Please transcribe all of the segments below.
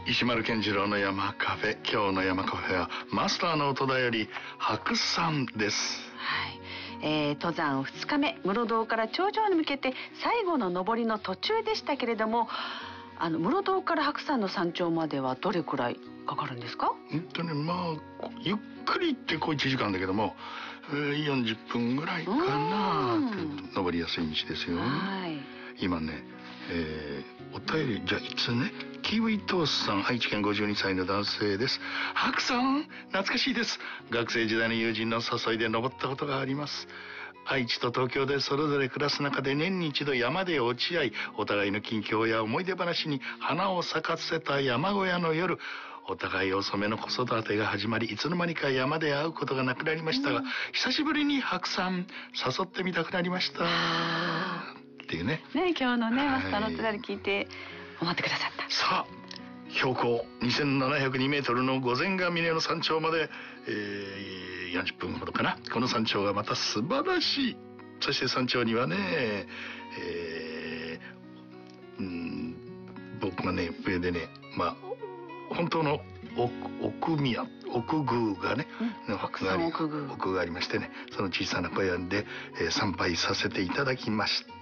石丸健次郎の山カフェ。今日の山カフェはマスターの音だより白山です。 登山2日目、室堂から頂上に向けて最後の登りの途中でしたけれども、室堂から白山の山頂まではどれくらいかかるんですか？ ゆっくり行って1時間だけども、40分ぐらいかな。登りやすい道ですよ。今ね、お便りじゃあいつね、キウイトースさん、愛知県52歳の男性です。白山懐かしいです。学生時代の友人の誘いで登ったことがあります。愛知と東京でそれぞれ暮らす中で年に一度山で落ち合い、お互いの近況や思い出話に花を咲かせた山小屋の夜、お互い遅めの子育てが始まり、いつの間にか山で会うことがなくなりましたが、久しぶりに白山誘ってみたくなりましたっていうね。 今日のね、マスターのお手紙聞いて思ってくださった。 さあ、標高2702メートルの御前ヶ峰の山頂まで、40分ほどかな。この山頂がまた素晴らしい。そして山頂にはね、僕がね、上でね、本当の奥宮がね、奥がありましてね、その小さな小屋で、参拝させていただきました。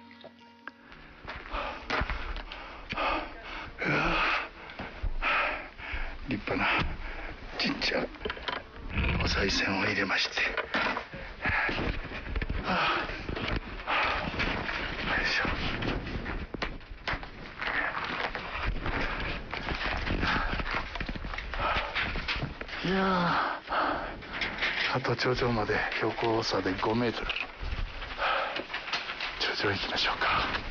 立派なちっちゃいお賽銭を入れまして、よいしょ。いやあと頂上まで標高差で5メートル。頂上行きましょうか。